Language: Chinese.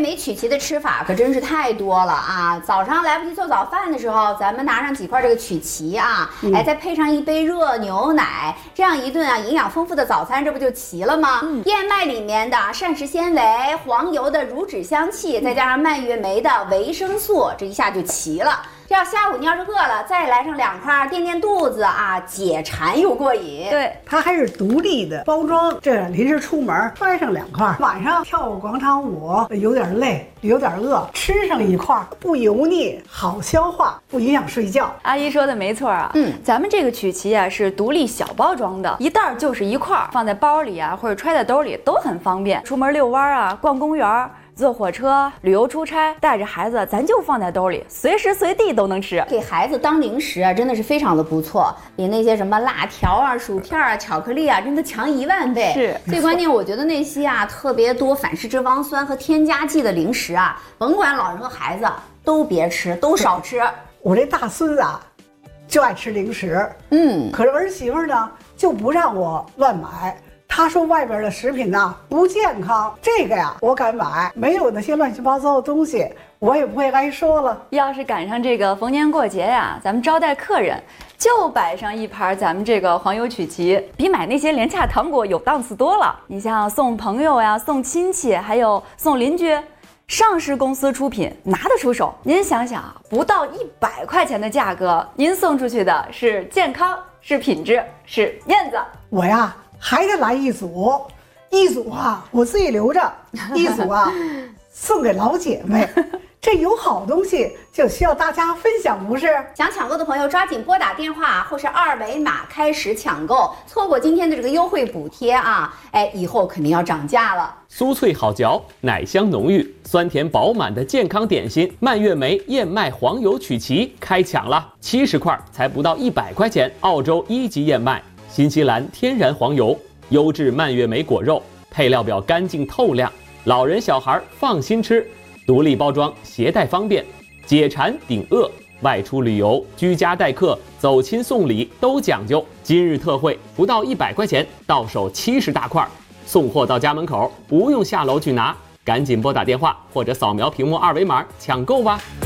美曲奇的吃法可真是太多了啊！早上来不及做早饭的时候，咱们拿上几块这个曲奇啊，再配上一杯热牛奶，这样一顿营养丰富的早餐，这不就齐了吗？燕麦里面的膳食纤维，黄油的乳脂香气，再加上蔓越莓的维生素，这一下就齐了。这要下午你要是饿了，再来上2块垫垫肚子啊，解馋又过瘾。 对， 它还是独立的包装，这临时出门揣上2块，晚上跳个广场舞有点累，有点饿，吃上1块，不油腻，好消化，不影响睡觉。 阿姨说的没错啊，咱们这个曲奇啊是独立小包装的，一袋就是1块，放在包里啊或者揣在兜里都很方便。出门遛弯啊，逛公园，坐火车、旅游出差，带着孩子，咱就放在兜里，随时随地都能吃。 给孩子当零食啊，真的是非常的不错，比那些什么辣条啊、薯片啊、巧克力啊，真的强10000倍。 是， 最关键，我觉得那些啊特别多反式脂肪酸和添加剂的零食啊，甭管老人和孩子都别吃，都少吃。 我这大孙子啊，就爱吃零食，可是儿媳妇呢就不让我乱买。他说外边的食品呢不健康，这个呀我敢买，没有那些乱七八糟的东西，我也不会挨说了。 要是赶上这个逢年过节呀，咱们招待客人，就摆上一盘咱们这个黄油曲奇，比买那些廉价糖果有档次多了。你像送朋友呀、送亲戚，还有送邻居，上市公司出品拿得出手。您想想，不到100块钱的价格，您送出去的是健康，是品质，是面子。 我呀还得来一组啊，我自己留着，一组啊送给老姐妹。这有好东西就需要大家分享，不是？ 想抢购的朋友抓紧拨打电话或是2维码开始抢购，错过今天的这个优惠补贴啊，以后肯定要涨价了。 酥脆好嚼，奶香浓郁，酸甜饱满的健康点心蔓越莓燕麦黄油曲奇开抢了，70块才不到100块钱，澳洲1级燕麦，新西兰天然黄油，优质蔓越莓果肉，配料表干净透亮，老人小孩放心吃。独立包装，携带方便，解馋顶饿，外出旅游、居家待客、走亲送礼都讲究。今日特惠，不到100块钱，到手70大块，送货到家门口，不用下楼去拿。赶紧拨打电话或者扫描屏幕2维码抢购吧。